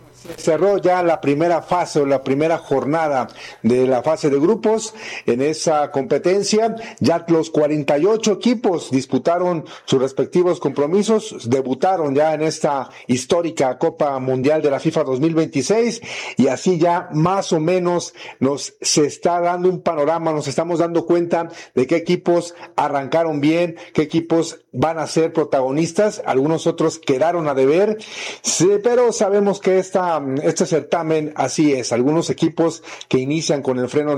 Cerró ya la primera fase o la primera jornada de la fase de grupos en esa competencia. Ya los 48 equipos disputaron sus respectivos compromisos, debutaron ya en esta histórica Copa Mundial de la FIFA 2026 y así ya más o menos se está dando un panorama, nos estamos dando cuenta de qué equipos arrancaron bien, qué equipos van a ser protagonistas, algunos otros quedaron a deber, sí, pero sabemos que este certamen así es, algunos equipos que inician con el freno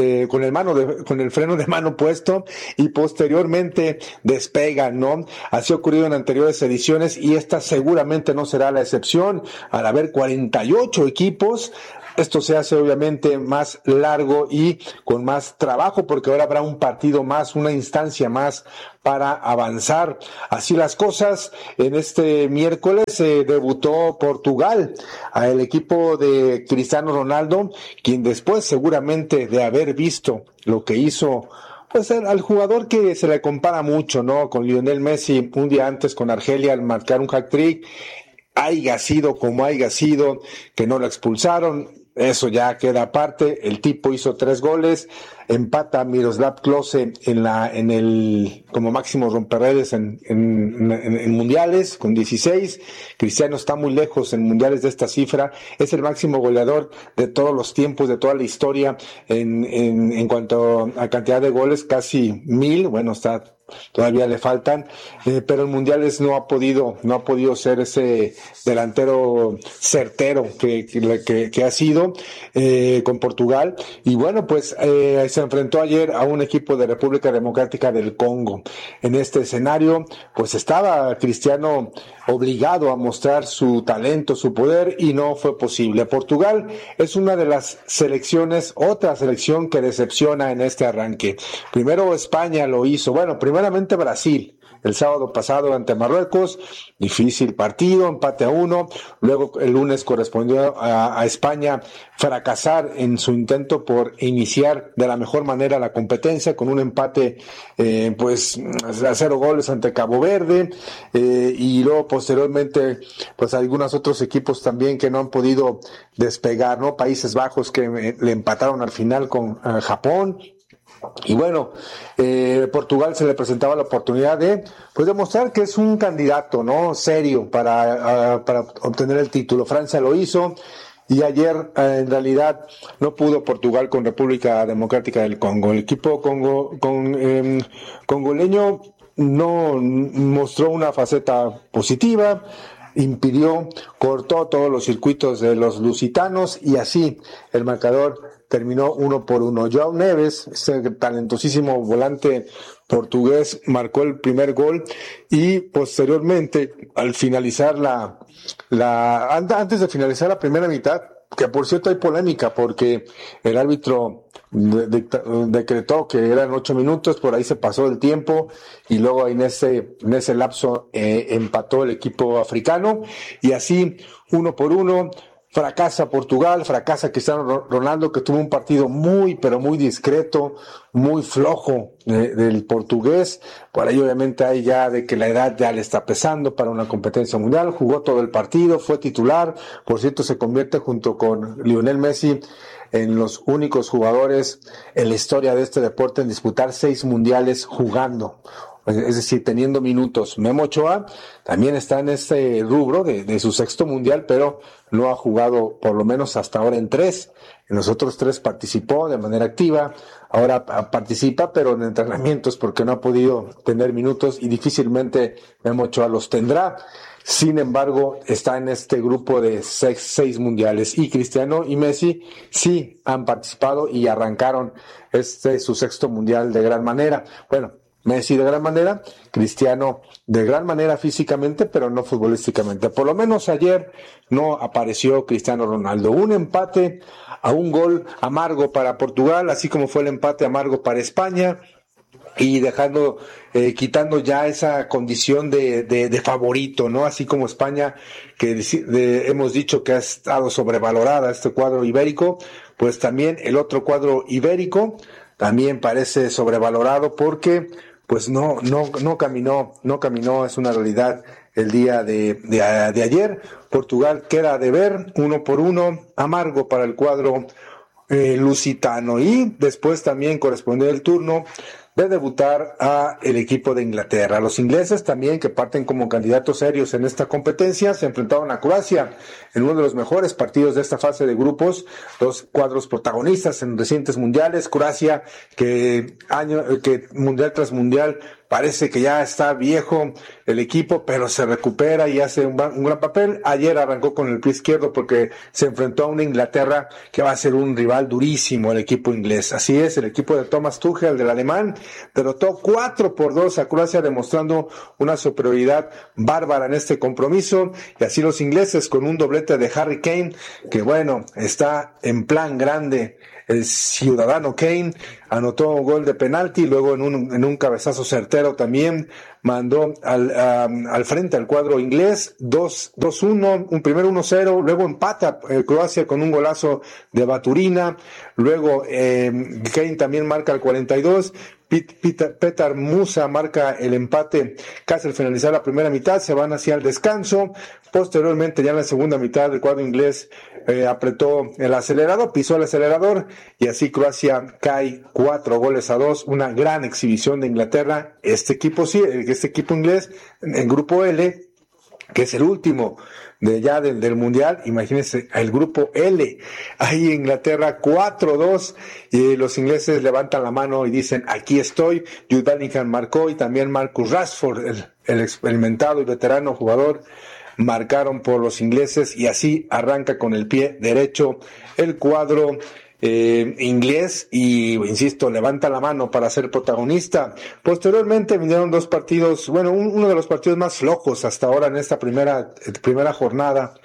con el freno de mano puesto y posteriormente despegan, ¿no? Así ha ocurrido en anteriores ediciones y esta seguramente no será la excepción. Al haber 48 equipos, esto se hace obviamente más largo y con más trabajo porque ahora habrá un partido más, una instancia más para avanzar. Así las cosas, en este miércoles debutó Portugal, el equipo de Cristiano Ronaldo, quien después seguramente de haber visto lo que hizo pues al jugador que se le compara mucho, ¿no? Con Lionel Messi un día antes con Argelia al marcar un hat-trick, haya sido como haya sido, que no lo expulsaron, eso ya queda aparte. El tipo hizo 3 goles, empata Miroslav Klose como máximo romperredes en mundiales con 16. Cristiano está muy lejos en mundiales de esta cifra, es el máximo goleador de todos los tiempos, de toda la historia en cuanto a cantidad de goles, casi 1000, bueno, todavía le faltan, pero en mundiales no ha podido ser ese delantero certero que ha sido con Portugal. Y bueno, pues se enfrentó ayer a un equipo de República Democrática del Congo. En este escenario, pues estaba Cristiano obligado a mostrar su talento, su poder, y no fue posible. Portugal es una de las otra selección que decepciona en este arranque. Primero España lo hizo, bueno, primeramente Brasil, el sábado pasado ante Marruecos, difícil partido, empate a 1, luego el lunes correspondió a España fracasar en su intento por iniciar de la mejor manera la competencia con un empate pues a 0 goles ante Cabo Verde, y luego posteriormente pues algunos otros equipos también que no han podido despegar, ¿no? Países Bajos que le empataron al final con Japón. Y bueno, Portugal se le presentaba la oportunidad de demostrar que es un candidato, ¿no? Serio para obtener el título. Francia lo hizo y ayer en realidad no pudo Portugal con República Democrática del Congo. El equipo congoleño no mostró una faceta positiva, cortó todos los circuitos de los lusitanos y así el marcador terminó 1-1. João Neves, ese talentosísimo volante portugués, marcó el primer gol y posteriormente al finalizar antes de finalizar la primera mitad, que por cierto hay polémica porque el árbitro decretó que eran 8 minutos, por ahí se pasó el tiempo y luego en ese lapso empató el equipo africano y así 1-1. Fracasa Portugal, fracasa Cristiano Ronaldo, que tuvo un partido muy, pero muy discreto, muy flojo del portugués. Por ahí obviamente hay ya de que la edad ya le está pesando para una competencia mundial. Jugó todo el partido, fue titular. Por cierto, se convierte junto con Lionel Messi en los únicos jugadores en la historia de este deporte en disputar 6 mundiales jugando. Es decir, teniendo minutos. Memo Ochoa también está en este rubro de su 6º mundial, pero no ha jugado por lo menos hasta ahora en 3. En los otros 3 participó de manera activa, ahora participa, pero en entrenamientos porque no ha podido tener minutos y difícilmente Memo Ochoa los tendrá. Sin embargo, está en este grupo de 6 mundiales y Cristiano y Messi sí han participado y arrancaron su 6º mundial de gran manera. Bueno, Messi de gran manera, Cristiano de gran manera físicamente, pero no futbolísticamente. Por lo menos ayer no apareció Cristiano Ronaldo. Un empate a un gol amargo para Portugal, así como fue el empate amargo para España, y quitando ya esa condición de favorito, ¿no? Así como España, que hemos dicho que ha estado sobrevalorada este cuadro ibérico, pues también el otro cuadro ibérico también parece sobrevalorado porque pues no caminó, es una realidad el día de ayer. Portugal queda de ver 1-1, amargo para el cuadro lusitano, y después también correspondió el turno de debutar a el equipo de Inglaterra. Los ingleses también, que parten como candidatos serios en esta competencia, se enfrentaron a Croacia en uno de los mejores partidos de esta fase de grupos, dos cuadros protagonistas en recientes mundiales. Croacia, que mundial tras mundial parece que ya está viejo el equipo, pero se recupera y hace un gran papel. Ayer arrancó con el pie izquierdo porque se enfrentó a una Inglaterra que va a ser un rival durísimo, el equipo inglés. Así es, el equipo de Thomas Tuchel, del alemán, derrotó 4-2 a Croacia, demostrando una superioridad bárbara en este compromiso. Y así los ingleses, con un doblete de Harry Kane, que bueno, está en plan grande. El ciudadano Kane anotó un gol de penalti, luego en un cabezazo certero también mandó al frente al cuadro inglés 2-1, primero 1-0, luego empata Croacia con un golazo de Baturina, luego Kane también marca el 42, Petar Musa marca el empate casi al finalizar la primera mitad, se van hacia el descanso. Posteriormente, ya en la segunda mitad, el cuadro inglés apretó el acelerador, pisó el acelerador, y así Croacia cae 4-2, una gran exhibición de Inglaterra. Este equipo inglés en grupo L, que es el último del mundial. Imagínense el grupo L, ahí Inglaterra 4-2, y los ingleses levantan la mano y dicen: aquí estoy. Jude Bellingham marcó, y también Marcus Rashford, el experimentado y veterano jugador, marcaron por los ingleses, y así arranca con el pie derecho el cuadro inglés, y insisto, levanta la mano para ser protagonista. Posteriormente vinieron dos partidos, uno de los partidos más flojos hasta ahora en esta primera jornada,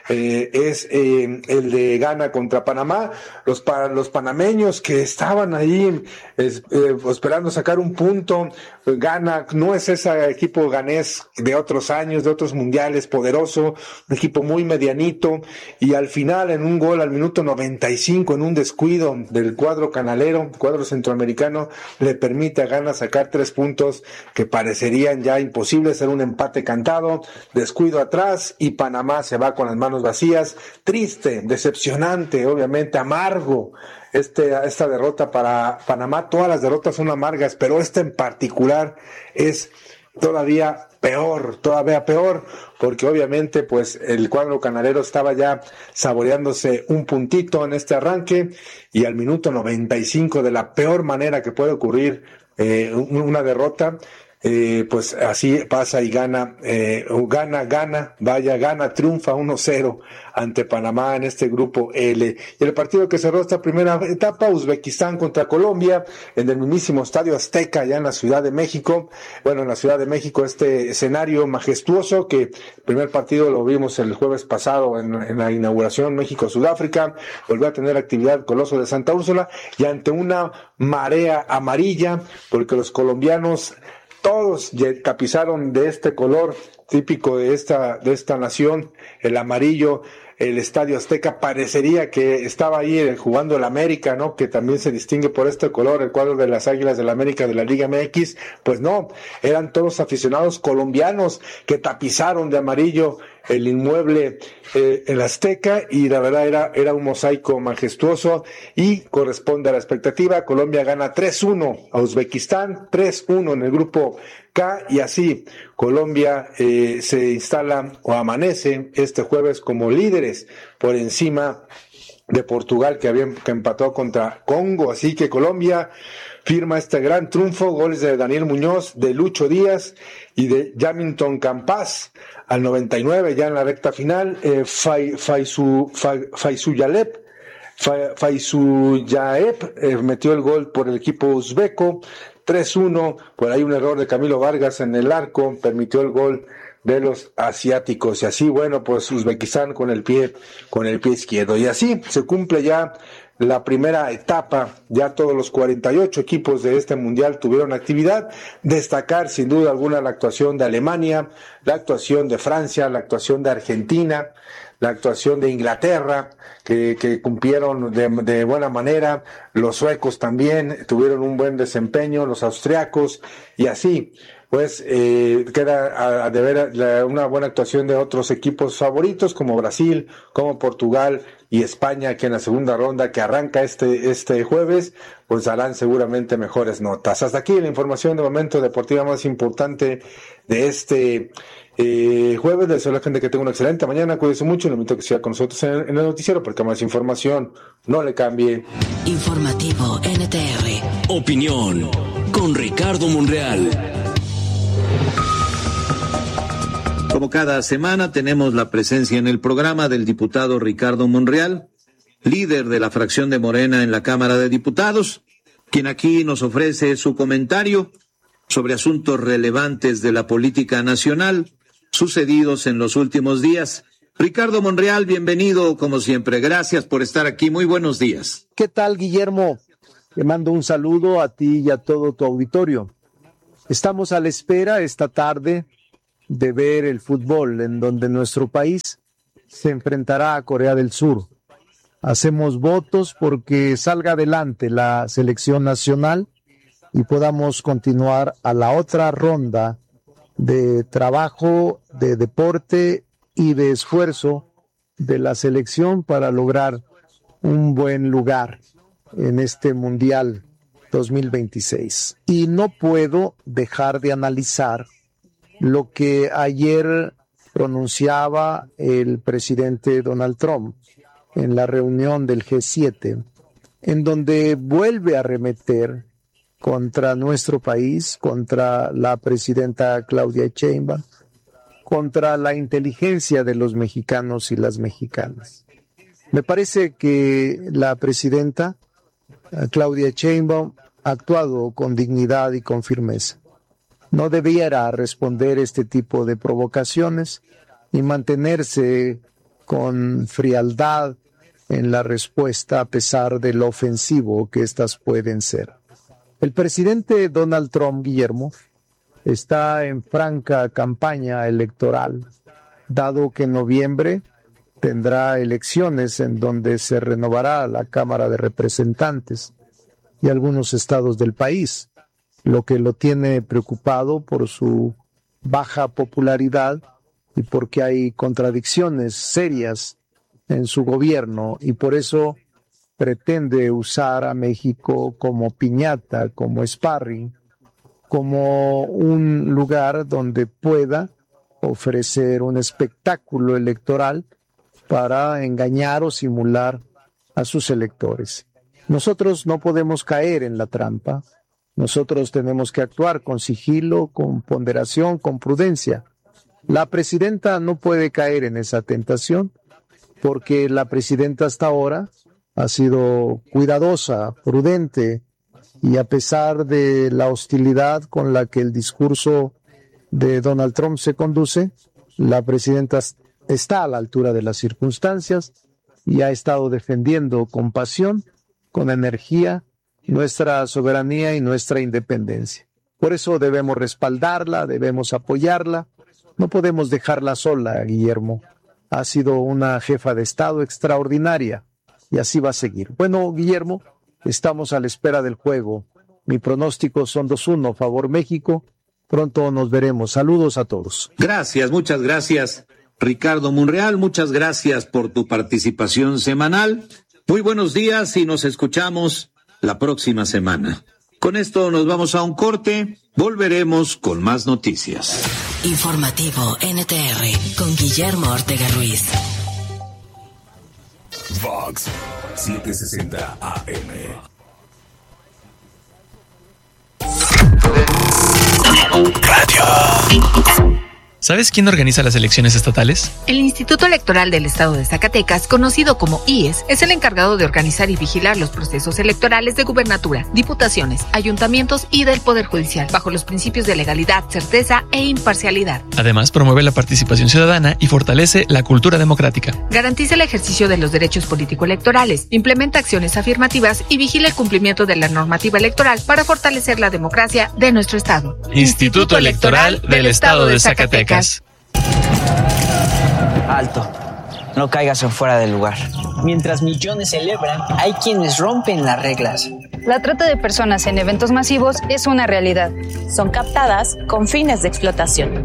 es el de Ghana contra Panamá. Los panameños que estaban ahí esperando sacar un punto. Ghana no es ese equipo ganés de otros años, de otros mundiales, poderoso, un equipo muy medianito, y al final, en un gol al minuto 95, en un descuido del cuadro canalero, cuadro centroamericano, le permite a Ghana sacar 3 puntos que parecerían ya imposibles, ser un empate cantado. Descuido atrás, y Panamá se va con las manos vacías. Triste, decepcionante, obviamente amargo esta derrota para Panamá. Todas las derrotas son amargas, pero esta en particular es todavía peor, porque obviamente pues el cuadro canalero estaba ya saboreándose un puntito en este arranque, y al minuto 95, de la peor manera que puede ocurrir una derrota, pues así pasa, y Ghana triunfa 1-0 ante Panamá en este grupo L. Y el partido que cerró esta primera etapa, Uzbekistán contra Colombia, en el mismísimo Estadio Azteca, ya en la Ciudad de México. En la Ciudad de México, este escenario majestuoso, que el primer partido lo vimos el jueves pasado en la inauguración México-Sudáfrica, volvió a tener actividad Coloso de Santa Úrsula, y ante una marea amarilla, porque los colombianos todos tapizaron de este color típico de esta nación, el amarillo. El Estadio Azteca parecería que estaba ahí jugando el América, ¿no? Que también se distingue por este color, el cuadro de las Águilas del América de la Liga MX. Pues no, eran todos aficionados colombianos que tapizaron de amarillo el inmueble, el Azteca, y la verdad era un mosaico majestuoso, y corresponde a la expectativa. Colombia gana 3-1 a Uzbekistán, 3-1 en el grupo K, y así Colombia se instala o amanece este jueves como líderes por encima de Portugal, que empató contra Congo. Así que Colombia firma este gran triunfo, goles de Daniel Muñoz, de Lucho Díaz y de Jamilton Campas al 99, ya en la recta final. Faizullayev metió el gol por el equipo uzbeco, 3-1, por ahí un error de Camilo Vargas en el arco permitió el gol de los asiáticos, y así pues Uzbekistán con el pie izquierdo, y así se cumple ya la primera etapa. Ya todos los 48 equipos de este mundial tuvieron actividad. Destacar sin duda alguna la actuación de Alemania, la actuación de Francia, la actuación de Argentina, la actuación de Inglaterra, que cumplieron de buena manera, los suecos también tuvieron un buen desempeño, los austriacos, y así, pues queda a deber una buena actuación de otros equipos favoritos como Brasil, como Portugal y España, que en la segunda ronda que arranca este jueves, pues darán seguramente mejores notas. Hasta aquí la información de momento deportiva más importante de este jueves. Les deseo a la gente que tenga una excelente mañana, cuídense mucho, le invito a que siga con nosotros en el noticiero, porque más información, no le cambie. Informativo NTR. Opinión con Ricardo Monreal. Como cada semana tenemos la presencia en el programa del diputado Ricardo Monreal, líder de la fracción de Morena en la Cámara de Diputados, quien aquí nos ofrece su comentario sobre asuntos relevantes de la política nacional sucedidos en los últimos días. Ricardo Monreal, bienvenido como siempre. Gracias por estar aquí. Muy buenos días. ¿Qué tal, Guillermo? Te mando un saludo a ti y a todo tu auditorio. Estamos a la espera esta tarde de ver el fútbol en donde nuestro país se enfrentará a Corea del Sur. Hacemos votos porque salga adelante la selección nacional y podamos continuar a la otra ronda de trabajo, de deporte y de esfuerzo de la selección para lograr un buen lugar en este Mundial 2026. Y no puedo dejar de analizar lo que ayer pronunciaba el presidente Donald Trump en la reunión del G7, en donde vuelve a arremeter contra nuestro país, contra la presidenta Claudia Sheinbaum, contra la inteligencia de los mexicanos y las mexicanas. Me parece que la presidenta Claudia Sheinbaum ha actuado con dignidad y con firmeza. No debiera responder este tipo de provocaciones y mantenerse con frialdad en la respuesta a pesar de lo ofensivo que éstas pueden ser. El presidente Donald Trump, Guillermo, está en franca campaña electoral, dado que en noviembre tendrá elecciones en donde se renovará la Cámara de Representantes y algunos estados del país, lo que lo tiene preocupado por su baja popularidad y porque hay contradicciones serias en su gobierno y por eso pretende usar a México como piñata, como sparring, como un lugar donde pueda ofrecer un espectáculo electoral para engañar o simular a sus electores. Nosotros no podemos caer en la trampa. Nosotros tenemos que actuar con sigilo, con ponderación, con prudencia. La presidenta no puede caer en esa tentación porque la presidenta hasta ahora ha sido cuidadosa, prudente y a pesar de la hostilidad con la que el discurso de Donald Trump se conduce, la presidenta está a la altura de las circunstancias y ha estado defendiendo con pasión, con energía, nuestra soberanía y nuestra independencia. Por eso debemos respaldarla, debemos apoyarla. No podemos dejarla sola, Guillermo. Ha sido una jefa de Estado extraordinaria y así va a seguir. Bueno, Guillermo, estamos a la espera del juego. Mi pronóstico son 2-1, favor México. Pronto nos veremos. Saludos a todos. Gracias, muchas gracias, Ricardo Monreal. Muchas gracias por tu participación semanal. Muy buenos días y nos escuchamos la próxima semana. Con esto nos vamos a un corte. Volveremos con más noticias. Informativo NTR con Guillermo Ortega Ruiz. Vox 760 AM. Radio. ¿Sabes quién organiza las elecciones estatales? El Instituto Electoral del Estado de Zacatecas, conocido como IES, es el encargado de organizar y vigilar los procesos electorales de gubernatura, diputaciones, ayuntamientos y del Poder Judicial, bajo los principios de legalidad, certeza e imparcialidad. Además, promueve la participación ciudadana y fortalece la cultura democrática. Garantiza el ejercicio de los derechos político-electorales, implementa acciones afirmativas y vigila el cumplimiento de la normativa electoral para fortalecer la democracia de nuestro Estado. Instituto Electoral del Estado de Zacatecas. Alto. no caigas en fuera del lugar. Mientras millones celebran, hay quienes rompen las reglas. La trata de personas en eventos masivos es una realidad. Son captadas con fines de explotación.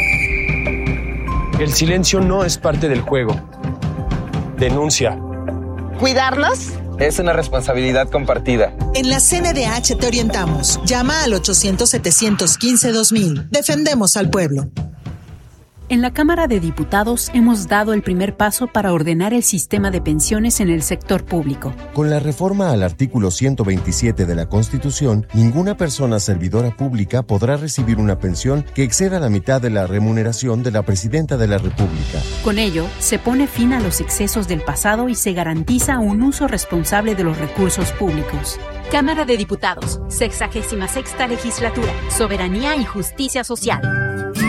El silencio no es parte del juego. Denuncia. ¿Cuidarnos? Es una responsabilidad compartida. En la CNDH te orientamos. Llama al 800-715-2000. Defendemos al pueblo. En la Cámara de Diputados hemos dado el primer paso para ordenar el sistema de pensiones en el sector público. Con la reforma al artículo 127 de la Constitución, ninguna persona servidora pública podrá recibir una pensión que exceda la mitad de la remuneración de la Presidenta de la República. Con ello, se pone fin a los excesos del pasado y se garantiza un uso responsable de los recursos públicos. Cámara de Diputados, 66ª Legislatura, Soberanía y Justicia Social.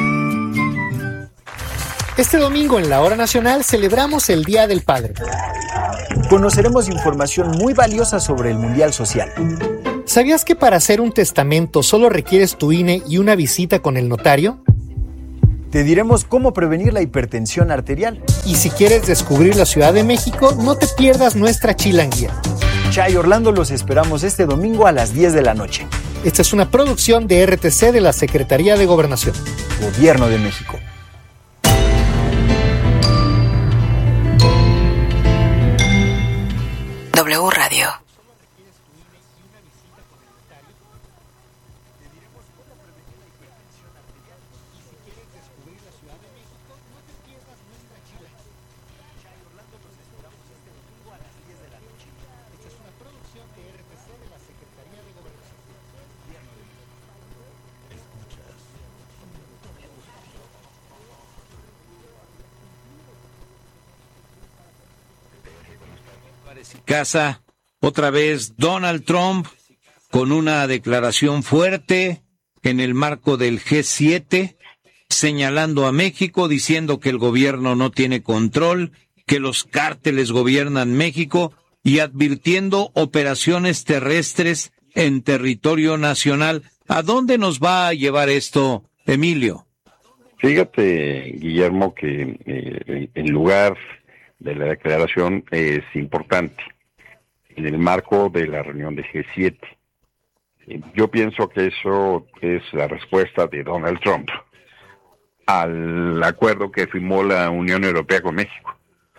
Este domingo en la Hora Nacional celebramos el Día del Padre. Conoceremos información muy valiosa sobre el Mundial Social. ¿Sabías que para hacer un testamento solo requieres tu INE y una visita con el notario? Te diremos cómo prevenir la hipertensión arterial. Y si quieres descubrir la Ciudad de México, no te pierdas nuestra chilanguía. Chay Orlando, los esperamos este domingo a las 10 de la noche. Esta es una producción de RTC de la Secretaría de Gobernación. Gobierno de México. W Radio. Casa, otra vez Donald Trump con una declaración fuerte en el marco del G7, señalando a México, diciendo que el gobierno no tiene control, que los cárteles gobiernan México y advirtiendo operaciones terrestres en territorio nacional. ¿A dónde nos va a llevar esto, Emilio? Fíjate, Guillermo, que en lugar de la declaración es importante en el marco de la reunión de G7. Yo pienso que eso es la respuesta de Donald Trump al acuerdo que firmó la Unión Europea con México.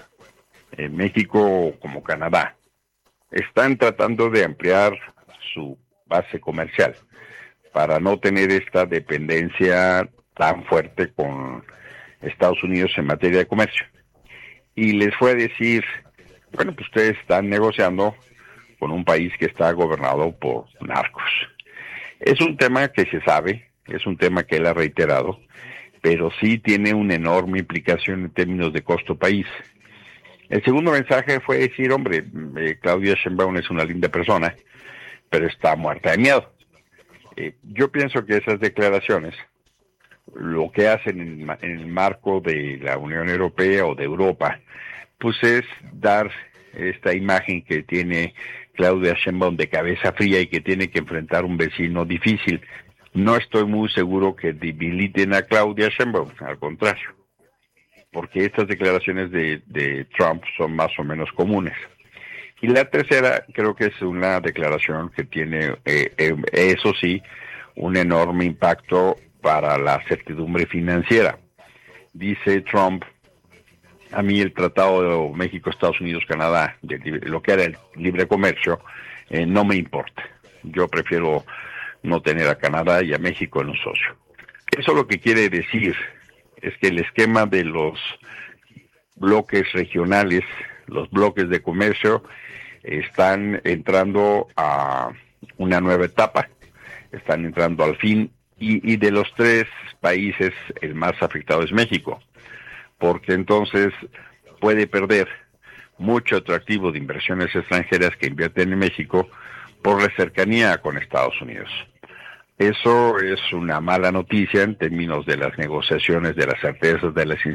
México, como Canadá, están tratando de ampliar su base comercial para no tener esta dependencia tan fuerte con Estados Unidos en materia de comercio. Y les fue a decir, bueno, pues ustedes están negociando con un país que está gobernado por narcos. Es un tema que se sabe, es un tema que él ha reiterado, pero sí tiene una enorme implicación en términos de costo país. El segundo mensaje fue decir, hombre, Claudia Sheinbaum es una linda persona, pero está muerta de miedo. Yo pienso que esas declaraciones, lo que hacen en el marco de la Unión Europea o de Europa, pues es dar esta imagen que tiene Claudia Sheinbaum de cabeza fría y que tiene que enfrentar un vecino difícil. No estoy muy seguro que debiliten a Claudia Sheinbaum, al contrario, porque estas declaraciones de Trump son más o menos comunes. Y la tercera creo que es una declaración que tiene, eso sí, un enorme impacto para la certidumbre financiera. Dice Trump, a mí el Tratado de México, Estados Unidos, Canadá, lo que era el libre comercio, no me importa. Yo prefiero no tener a Canadá y a México en un socio. Eso lo que quiere decir es que el esquema de los bloques regionales, los bloques de comercio, están entrando a una nueva etapa, están entrando al fin, y de los tres países el más afectado es México, porque entonces puede perder mucho atractivo de inversiones extranjeras que invierten en México por la cercanía con Estados Unidos. Eso es una mala noticia en términos de las negociaciones, de las certezas, de las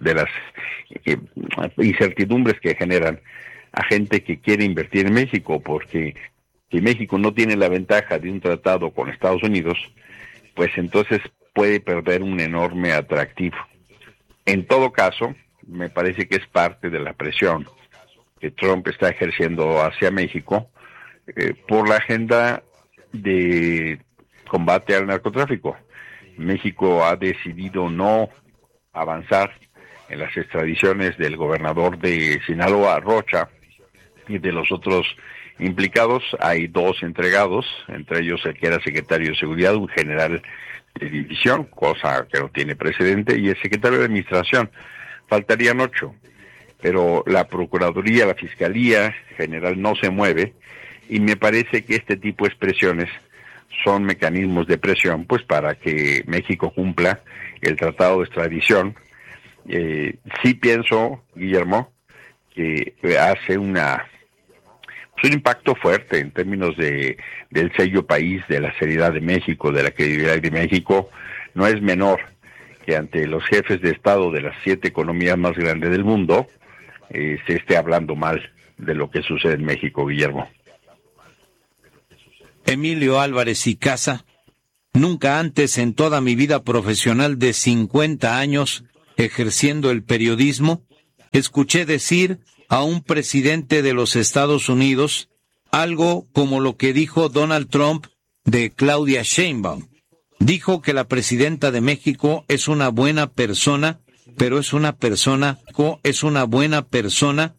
incertidumbres que generan a gente que quiere invertir en México, porque si México no tiene la ventaja de un tratado con Estados Unidos, pues entonces puede perder un enorme atractivo. En todo caso, me parece que es parte de la presión que Trump está ejerciendo hacia México por la agenda de combate al narcotráfico. México ha decidido no avanzar en las extradiciones del gobernador de Sinaloa, Rocha, y de los otros implicados. Hay 2 entregados, entre ellos el que era secretario de Seguridad, un general de división, cosa que no tiene precedente, y el secretario de Administración. Faltarían 8, pero la Procuraduría, la Fiscalía General no se mueve, y me parece que este tipo de expresiones son mecanismos de presión, pues para que México cumpla el tratado de extradición. Sí pienso, Guillermo, que hace un impacto fuerte en términos del sello país, de la seriedad de México, de la credibilidad de México. No es menor que ante los jefes de Estado de las 7 economías más grandes del mundo se esté hablando mal de lo que sucede en México, Guillermo. Emilio Álvarez y Casa, nunca antes en toda mi vida profesional de 50 años ejerciendo el periodismo, escuché decir a un presidente de los Estados Unidos algo como lo que dijo Donald Trump de Claudia Sheinbaum. Dijo que la presidenta de México es una buena persona, pero es una buena persona,